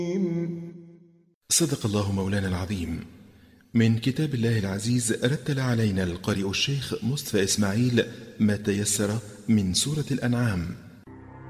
صدق الله مولانا العظيم. من كتاب الله العزيز رتل علينا القارئ الشيخ مصطفى إسماعيل ما تيسر من سورة الأنعام.